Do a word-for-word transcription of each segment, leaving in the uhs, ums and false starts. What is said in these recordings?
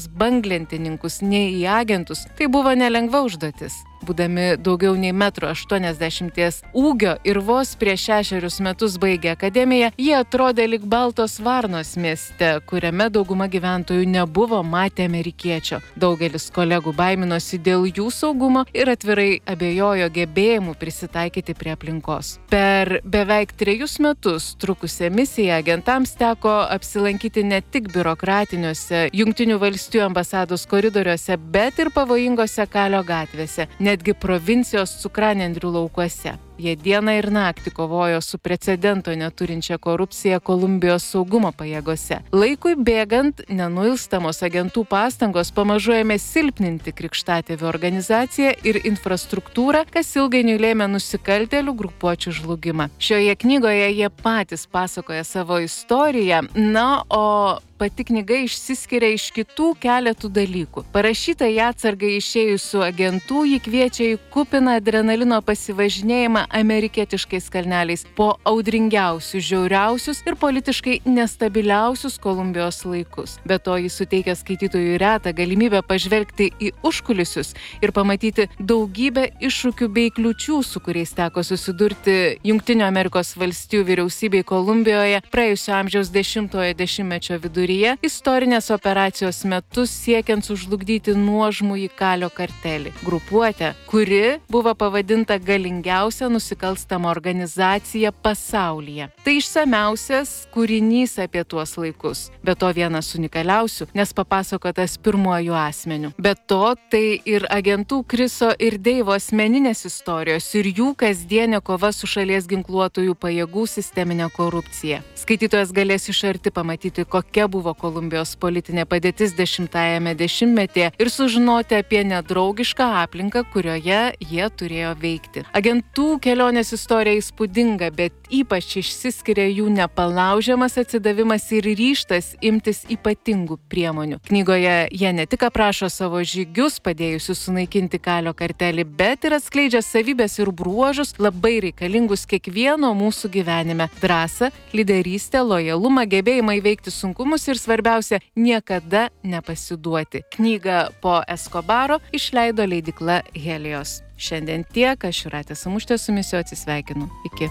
banglentininkus, nei į agentus, tai buvo nelengva užduotis. Būdami daugiau nei metro aštuoniasdešimties ūgio ir vos prieš šešerius metus baigę akademiją, jie atrodė lyg baltos varnos mieste, kuriame dauguma gyventojų nebuvo matę amerikiečio. Daugelis kolegų baiminosi dėl jų saugumo ir atvirai abejojo gebėjimu prisitaikyti prie aplinkos. Per beveik trejus metus trukusią misiją agentams teko apsilankyti ne tik biurokratiniuose Jungtinių valstijų ambasados koridoriuose, bet ir pavojingose Kalio gatvėse, netgi provincijos cukranendrių laukuose. Jie dieną ir naktį kovojo su precedento neturinčia korupcija Kolumbijos saugumo pajėgose. Laikui bėgant, nenuilstamos agentų pastangos pamažu ėmė silpninti krikštatėvių organizaciją ir infrastruktūrą, kas ilgainiui lėmė nusikaltėlių grupuočių žlugimą. Šioje knygoje jie patys pasakoja savo istoriją, na, o pati knyga išsiskiria iš kitų keletų dalykų. Parašyta į atsargai išėjusių agentų, ji kviečia į kupiną adrenalino pasivažinėjimą amerikietiškais kalneliais po audringiausius, žiauriausius ir politiškai nestabiliausius Kolumbijos laikus. Be to, jis suteikia skaitytojui retą galimybę pažvelgti į užkulisius ir pamatyti daugybę iššūkių bei kliūčių, su kuriais teko susidurti Jungtinių Amerikos valstijų vyriausybei Kolumbijoje praėjusio amžiaus dešimtojo dešimtmečio viduryje, istorinės operacijos metu siekiant sužlugdyti nuožmųjį Kalio kartelį. Grupuotę, kuri buvo pavadinta galingiausia nusikalstama organizacija pasaulyje. Tai išsamiausias kūrinys apie tuos laikus. Be to vienas unikaliausių, nes papasakotas pirmuoju asmeniu. Be to tai ir agentų Kriso ir Deivo asmeninės istorijos ir jų kasdienė kova su šalies ginkluotųjų pajėgų sisteminė korupcija. Skaitytojas galės iš arti pamatyti, kokia buvo Kolumbijos politinė padėtis dešimtajame dešimtmetyje ir sužinoti apie nedraugišką aplinką, kurioje jie turėjo veikti. Agentų kelionės istorija įspūdinga, bet ypač išsiskiria jų nepalaužiamas atsidavimas ir ryžtas imtis ypatingų priemonių. Knygoje jie ne tik aprašo savo žygius, padėjusius sunaikinti Kalio kartelį, bet ir atskleidžia savybės ir bruožus labai reikalingus kiekvieno mūsų gyvenime. Drąsą, lyderystę, lojalumą, gebėjimą įveikti sunkumus ir svarbiausia, niekada nepasiduoti. Knygą po Eskobaro išleido leidykla Helios. Šiandien tiek, aš Jūratė Samuštė su jumis atsisveikinu. Iki.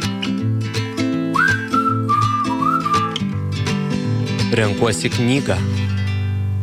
Renkuosi knygą.